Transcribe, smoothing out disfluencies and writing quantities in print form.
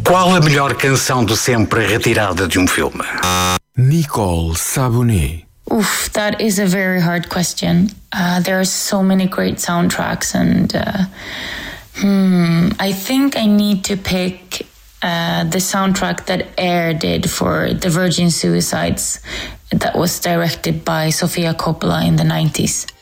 Qual a melhor canção de sempre retirada de um filme? Nicole Sabonet. Oof, that is a very hard question. There are so many great soundtracks, and I think I need to pick the soundtrack that Air did for The Virgin Suicides, that was directed by Sofia Coppola in the 90s.